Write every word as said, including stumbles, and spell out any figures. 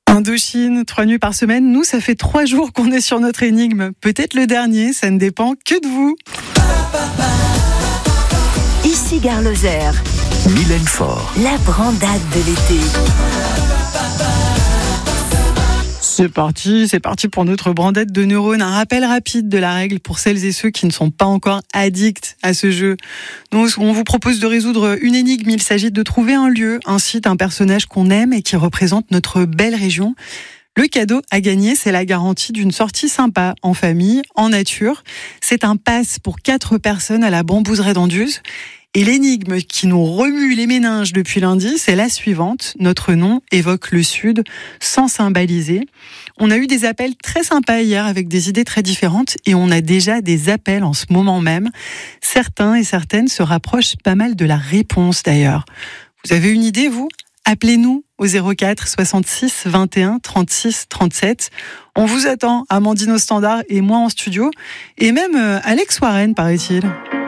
Indochine, trois nuits par semaine. Nous, ça fait trois jours qu'on est sur notre énigme. Peut-être le dernier, ça ne dépend que de vous. Ici Gare Lozère. Mylène Faure. La brandade de l'été. C'est parti, c'est parti pour notre brandette de neurones. Un rappel rapide de la règle pour celles et ceux qui ne sont pas encore addicts à ce jeu. Donc, on vous propose de résoudre une énigme. Il s'agit de trouver un lieu, un site, un personnage qu'on aime et qui représente notre belle région. Le cadeau à gagner, c'est la garantie d'une sortie sympa, en famille, en nature. C'est un pass pour quatre personnes à la Bambouseraie d'Anduze. Et l'énigme qui nous remue les méninges depuis lundi, c'est la suivante. Notre nom évoque le Sud, sans symboliser. On a eu des appels très sympas hier avec des idées très différentes et on a déjà des appels en ce moment même. Certains et certaines se rapprochent pas mal de la réponse d'ailleurs. Vous avez une idée, vous ? Appelez-nous au zéro quatre soixante-six vingt et un trente-six trente-sept. On vous attend, Amandine au standard et moi en studio. Et même Alex Warren, paraît-il.